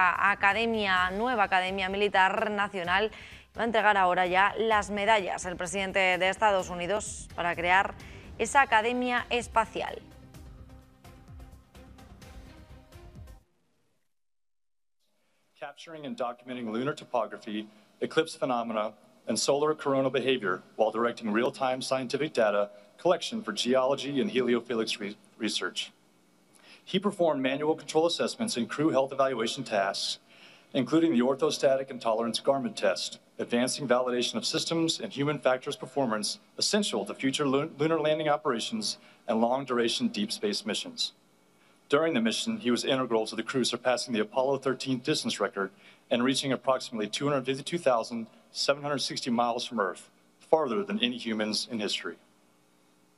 esa academia, nueva Academia Militar Nacional. Va a entregar ahora ya las medallas el presidente de Estados Unidos para crear esa academia espacial. Capturing and documenting lunar topography, eclipse phenomena, and solar coronal behavior while directing real-time scientific data collection for geology and heliophysics research. He performed manual control assessments and crew health evaluation tasks, including the orthostatic and tolerance garment test, advancing validation of systems and human factors performance essential to future lunar landing operations and long-duration deep space missions. During the mission, he was integral to the crew surpassing the Apollo 13 distance record and reaching approximately 252,760 miles from Earth, farther than any humans in history.